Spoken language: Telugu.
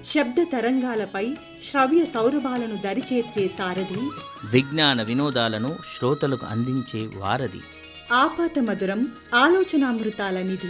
శబ్ద తరంగాలపై శ్రవ్య సౌరభాలను దరిచేర్చే సారథి, విజ్ఞాన వినోదాలను శ్రోతలకు అందించే వారధి. ఆపాత మధురం ఆలోచనామృతాల నిధి.